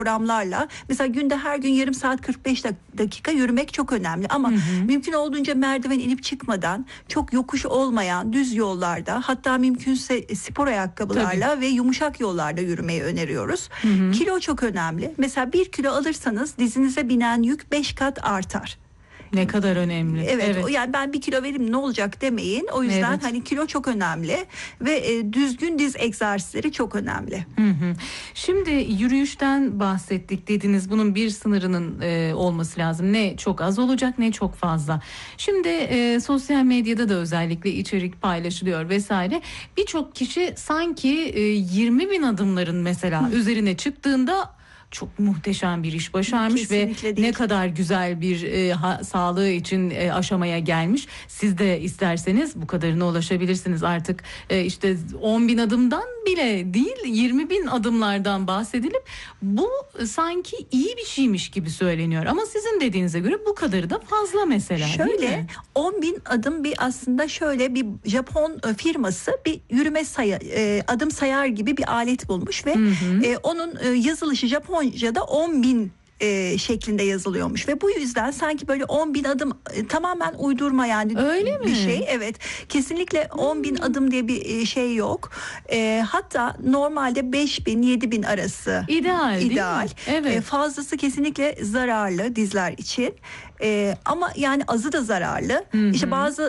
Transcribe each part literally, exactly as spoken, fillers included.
programlarla, mesela günde her gün yarım saat kırk beş dakika yürümek çok önemli ama hı hı. mümkün olduğunca merdiven inip çıkmadan, çok yokuş olmayan düz yollarda, hatta mümkünse spor ayakkabılarla Tabii. ve yumuşak yollarda yürümeyi öneriyoruz. Hı hı. Kilo çok önemli. Mesela bir kilo alırsanız dizinize binen yük beş kat artar. Ne kadar önemli. Evet, evet. Yani ben bir kilo vereyim ne olacak demeyin. O yüzden evet. hani kilo çok önemli ve e, düzgün diz egzersizleri çok önemli. Hı hı. Şimdi yürüyüşten bahsettik dediniz. Bunun bir sınırının e, olması lazım. Ne çok az olacak ne çok fazla. Şimdi e, sosyal medyada da özellikle içerik paylaşılıyor vesaire. Birçok kişi sanki e, yirmi bin adımların mesela hı. üzerine çıktığında çok muhteşem bir iş başarmış Kesinlikle ve değil. ne kadar güzel bir e, ha, sağlığı için e, aşamaya gelmiş. Siz de isterseniz bu kadarına ulaşabilirsiniz artık. E, işte on bin adımdan bile değil, yirmi bin adımlardan bahsedilip bu sanki iyi bir şeymiş gibi söyleniyor. Ama sizin dediğinize göre bu kadarı da fazla mesela. Şöyle on bin adım bir aslında şöyle bir Japon firması bir yürüme sayı, e, adım sayar gibi bir alet bulmuş ve hı hı. E, onun e, yazılışı Japonca'da on bin E, şeklinde yazılıyormuş ve bu yüzden sanki böyle on bin adım e, tamamen uydurma yani Öyle bir mi? şey. Evet, kesinlikle on bin adım diye bir e, şey yok. E, hatta normalde beş bin yedi bin arası ideal. ideal. Evet. E, fazlası kesinlikle zararlı dizler için. E, ama yani azı da zararlı. Hı hı. İşte bazı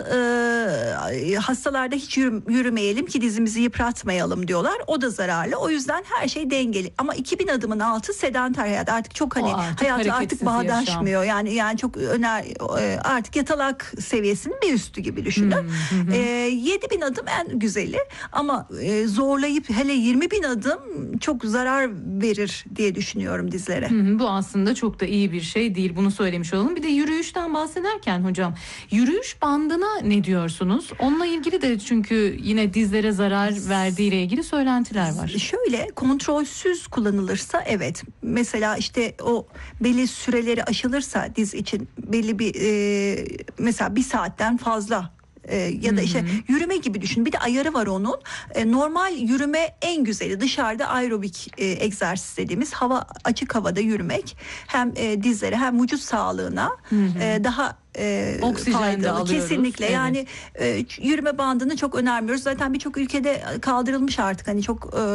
e, hastalarda hiç yürü, yürümeyelim ki dizimizi yıpratmayalım diyorlar. O da zararlı. O yüzden her şey dengeli. Ama iki bin adımın altı sedanter hayat. Artık çok hani artık hayatı artık bağdaşmıyor. Yaşam. Yani yani çok öner artık yatalak seviyesinin bir üstü gibi düşünün. Hı hı. E, yedi bin adım en güzeli ama e, zorlayıp hele yirmi bin adım çok zarar verir diye düşünüyorum dizlere. Hı hı, bu aslında çok da iyi bir şey değil. Bunu söylemiş olalım. Bir de yürüyüşten bahsederken hocam, yürüyüş bandına ne diyorsunuz? Onunla ilgili de çünkü yine dizlere zarar verdiğiyle ilgili söylentiler var. Şöyle kontrolsüz kullanılırsa evet. Mesela işte o belli süreleri aşılırsa diz için belli bir e, mesela bir saatten fazla Ee, ya da işte hı hı. yürüme gibi düşün. Bir de ayarı var onun. Ee, normal yürüme en güzeli. Dışarıda aerobik e, egzersiz dediğimiz hava açık havada yürümek hem e, dizlere hem vücut sağlığına hı hı. E, daha E, Oksijen de alıyoruz. Kesinlikle evet. yani e, yürüme bandını çok önermiyoruz. Zaten birçok ülkede kaldırılmış artık hani çok e,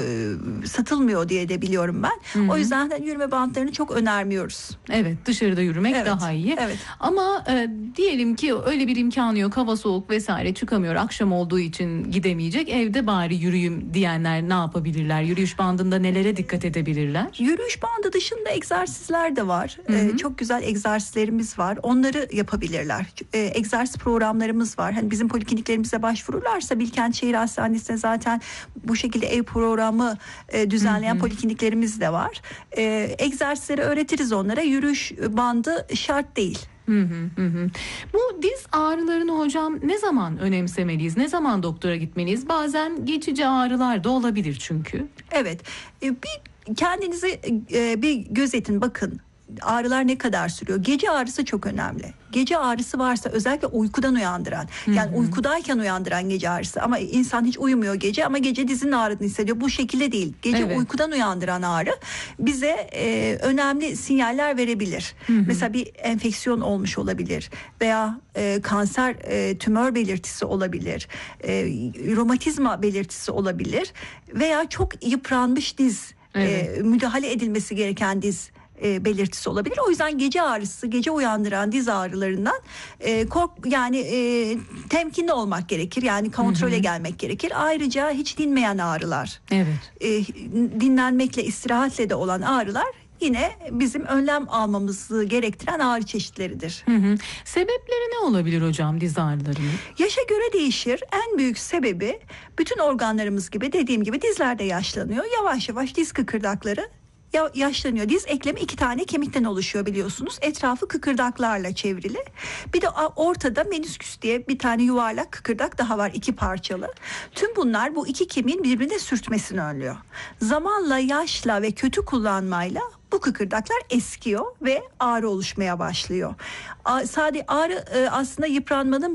satılmıyor diye de biliyorum ben. Hı-hı. O yüzden de yürüme bandlarını çok önermiyoruz. Evet, dışarıda yürümek evet. daha iyi. Evet. Ama e, diyelim ki öyle bir imkanı yok, hava soğuk vesaire, çıkamıyor, akşam olduğu için gidemeyecek, evde bari yürüyüm diyenler ne yapabilirler? Yürüyüş bandında nelere dikkat edebilirler? Yürüyüş bandı dışında egzersizler de var. E, çok güzel egzersizlerimiz var. Onları yapabilirler. E, egzersiz programlarımız var. Hani bizim polikliniklerimize başvururlarsa Bilkent Şehir Hastanesi'ne zaten bu şekilde ev programı e, düzenleyen hı hı. polikliniklerimiz de var. E, egzersizleri öğretiriz onlara. Yürüyüş bandı şart değil. Hı hı hı. Bu diz ağrılarını hocam ne zaman önemsemeliyiz? Ne zaman doktora gitmeliyiz? Bazen geçici ağrılar da olabilir çünkü. Evet. E, bir kendinizi e, bir gözetin, bakın. Ağrılar ne kadar sürüyor? Gece ağrısı çok önemli. Gece ağrısı varsa özellikle uykudan uyandıran, yani hı hı. uykudayken uyandıran gece ağrısı, ama insan hiç uyumuyor gece ama gece dizinin ağrıdığını hissediyor. Bu şekilde değil. Gece evet. uykudan uyandıran ağrı bize e, önemli sinyaller verebilir. Hı hı. Mesela bir enfeksiyon olmuş olabilir veya e, kanser, e, tümör belirtisi olabilir, e, romatizma belirtisi olabilir veya çok yıpranmış diz, evet. e, müdahale edilmesi gereken diz E, belirtisi olabilir. O yüzden gece ağrısı, gece uyandıran diz ağrılarından e, kork yani e, temkinli olmak gerekir. Yani kontrole hı hı. gelmek gerekir. Ayrıca hiç dinmeyen ağrılar, evet. e, dinlenmekle, istirahatle de olan ağrılar yine bizim önlem almamızı gerektiren ağrı çeşitleridir. Hı hı. Sebepleri ne olabilir hocam diz ağrılarının? Yaşa göre değişir. En büyük sebebi bütün organlarımız gibi, dediğim gibi dizlerde yaşlanıyor. Yavaş yavaş diz kıkırdakları Ya, yaşlanıyor. Diz eklemi iki tane kemikten oluşuyor biliyorsunuz. Etrafı kıkırdaklarla çevrili. Bir de ortada menisküs diye bir tane yuvarlak kıkırdak daha var, iki parçalı. Tüm bunlar bu iki kemiğin birbirine sürtmesini önlüyor. Zamanla, yaşla ve kötü kullanmayla bu kıkırdaklar eskiyor ve ağrı oluşmaya başlıyor. Sadece ağrı aslında yıpranmanın bir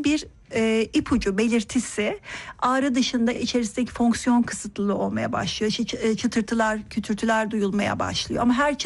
e, ipucu belirtisi ağrı dışında içerisindeki fonksiyon kısıtlılığı olmaya başlıyor. İşte çı- çıtırtılar, kütürtüler duyulmaya başlıyor. Ama her